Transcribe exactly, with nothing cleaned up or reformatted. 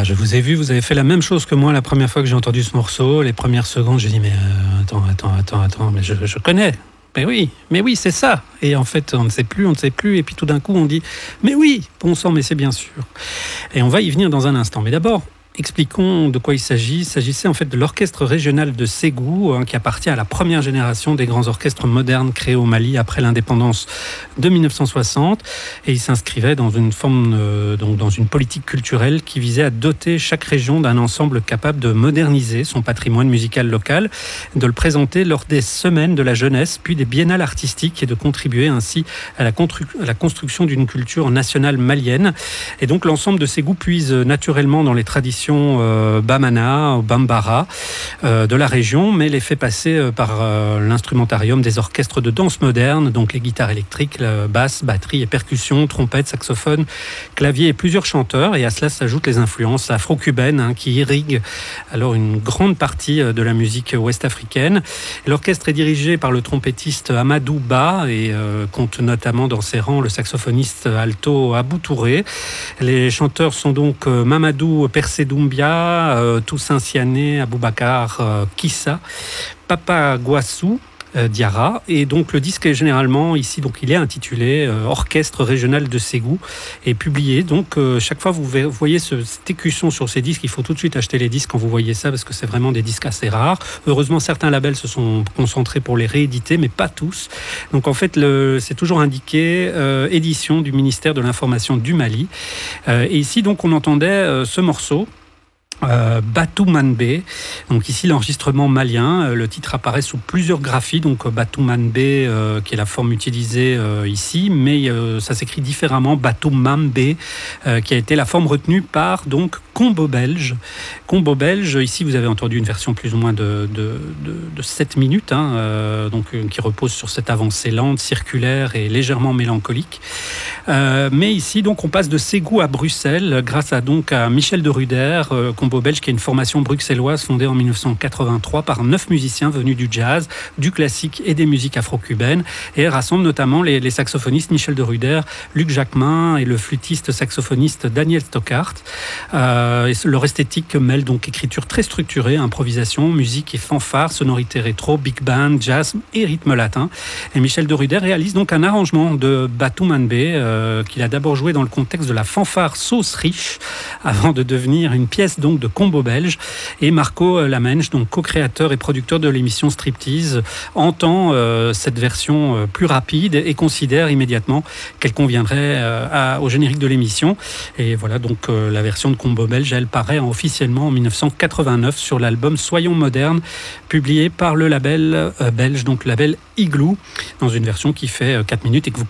Ah, je vous ai vu, vous avez fait la même chose que moi la première fois que j'ai entendu ce morceau. Les premières secondes, j'ai dit mais euh, attends, attends, attends, attends, mais je, je connais. Mais oui, mais oui, c'est ça. Et en fait, on ne sait plus, on ne sait plus. Et puis tout d'un coup, on dit mais oui, bon sang, mais c'est bien sûr. Et on va y venir dans un instant. Mais d'abord, expliquons de quoi il s'agit. Il s'agissait en fait de l'orchestre régional de Ségou, hein, qui appartient à la première génération des grands orchestres modernes créés au Mali après l'indépendance de dix-neuf cent soixante. Et il s'inscrivait dans une forme, euh, donc dans une politique culturelle qui visait à doter chaque région d'un ensemble capable de moderniser son patrimoine musical local, de le présenter lors des semaines de la jeunesse, puis des biennales artistiques, et de contribuer ainsi à la, constru- à la construction d'une culture nationale malienne. Et donc l'ensemble de Ségou puise naturellement dans les traditions Euh, Bamana ou Bambara euh, de la région, mais les fait passer euh, par euh, l'instrumentarium des orchestres de danse moderne, donc les guitares électriques, la basse, batterie et percussions, trompettes, saxophones, claviers et plusieurs chanteurs. Et à cela s'ajoutent les influences afro-cubaines, hein, qui irriguent alors une grande partie de la musique ouest-africaine. L'orchestre est dirigé par le trompettiste Amadou Ba et euh, compte notamment dans ses rangs le saxophoniste alto Abou Touré. Les chanteurs sont donc euh, Mamadou Persé Doumbia, euh, Toussaint Siané, Aboubacar euh, Kissa, Papa Guassou euh, Diarra. Et donc le disque est généralement ici, donc il est intitulé euh, Orchestre régional de Ségou et publié. Donc euh, chaque fois vous voyez ce, cet écusson sur ces disques, il faut tout de suite acheter les disques quand vous voyez ça parce que c'est vraiment des disques assez rares. Heureusement certains labels se sont concentrés pour les rééditer, mais pas tous. Donc en fait le, c'est toujours indiqué euh, édition du ministère de l'Information du Mali. Euh, et ici donc on entendait euh, ce morceau. Euh, Batou Manbé, donc ici l'enregistrement malien, euh, le titre apparaît sous plusieurs graphies, donc euh, Batou Manbé euh, qui est la forme utilisée euh, ici, mais euh, ça s'écrit différemment, Batou Mambé euh, qui a été la forme retenue par donc Combo Belge. Combo Belge, ici vous avez entendu une version plus ou moins de, de, de, de sept minutes, hein, euh, donc, euh, qui repose sur cette avancée lente, circulaire et légèrement mélancolique. Euh, mais ici donc on passe de Ségou à Bruxelles grâce à, donc, à Michel de Ruder, euh, Combo Belge, qui est une formation bruxelloise fondée en dix-neuf cent quatre-vingt-trois par neuf musiciens venus du jazz, du classique et des musiques afro-cubaines, et rassemble notamment les, les saxophonistes Michel de Ruder, Luc Jacquemin et le flûtiste saxophoniste Daniel Stockhart. Euh, et leur esthétique mêle donc écriture très structurée, improvisation, musique et fanfare, sonorité rétro, big band, jazz et rythme latin. Et Michel de Ruder réalise donc un arrangement de Batou Manbé euh, qu'il a d'abord joué dans le contexte de la fanfare Sauce Riche avant de devenir une pièce donc de Combo Belge. Et Marco Lamenche, donc co-créateur et producteur de l'émission Striptease, entend euh, cette version euh, plus rapide et considère immédiatement qu'elle conviendrait euh, à, au générique de l'émission. Et voilà, donc euh, la version de Combo Belge, elle paraît officiellement en dix-neuf cent quatre-vingt-neuf sur l'album Soyons modernes, publié par le label euh, belge, donc le label Igloo, dans une version qui fait euh, quatre minutes et que vous